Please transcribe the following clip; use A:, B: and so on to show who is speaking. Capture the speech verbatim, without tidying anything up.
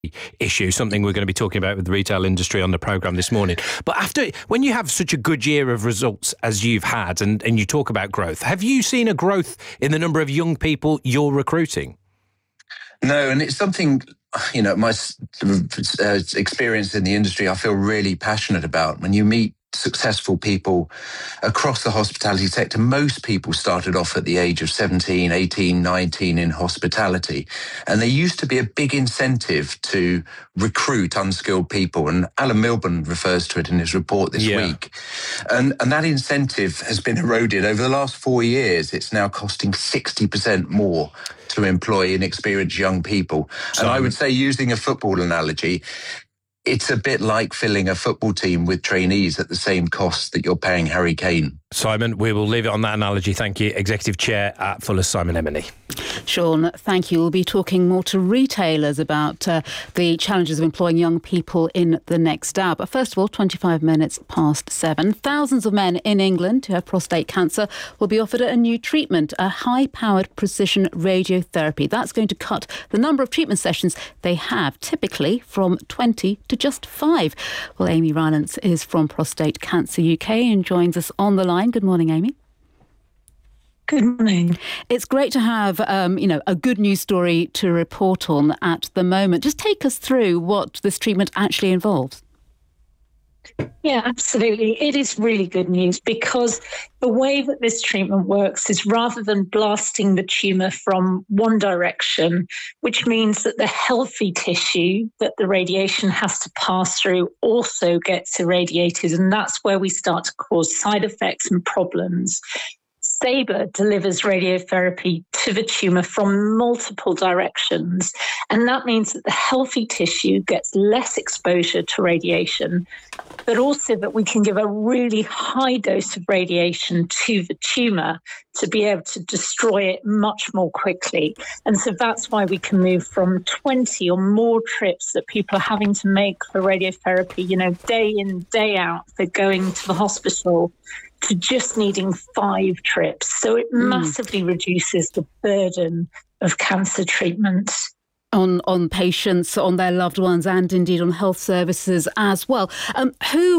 A: issue, something we're going to be talking about with the retail industry on the programme this morning. But after, when you have such a good year of results as you've had, and, and you talk about growth, have you seen a growth in the number of young people you're recruiting?
B: No, and it's something, you know, my uh, experience in the industry, I feel really passionate about. When you meet successful people across the hospitality sector, most people started off at the age of seventeen, eighteen, nineteen in hospitality. And there used to be a big incentive to recruit unskilled people. And Alan Milburn refers to it in his report this
A: yeah.
B: week. And, and that incentive has been eroded over the last four years. It's now costing sixty percent more to employ inexperienced young people.
A: Simon.
B: And I would say, using a football analogy, it's a bit like filling a football team with trainees at the same cost that you're paying Harry Kane.
A: Simon, we will leave it on that analogy. Thank you. Executive Chair at Fuller's, Simon Emeny.
C: Sean, thank you. We'll be talking more to retailers about uh, the challenges of employing young people in the next hour. But first of all, twenty-five minutes past seven. Thousands of men in England who have prostate cancer will be offered a new treatment, a high-powered precision radiotherapy. That's going to cut the number of treatment sessions they have, typically from twenty to just five. Well, Amy Rylance is from Prostate Cancer U K and joins us on the line. Good morning, Amy.
D: Good morning.
C: It's great to have, um, you know, a good news story to report on at the moment. Just take us through what this treatment actually involves.
D: Yeah, absolutely. It is really good news because the way that this treatment works is rather than blasting the tumour from one direction, which means that the healthy tissue that the radiation has to pass through also gets irradiated. And that's where we start to cause side effects and problems. Sabre delivers radiotherapy to the tumour from multiple directions, and that means that the healthy tissue gets less exposure to radiation, but also that we can give a really high dose of radiation to the tumour to be able to destroy it much more quickly. And so that's why we can move from twenty or more trips that people are having to make for radiotherapy, you know, day in, day out, for going to the hospital, to just needing five trips. So it mm. massively reduces the burden of cancer treatment.
C: On, on patients, on their loved ones, and indeed on health services as well. Um, who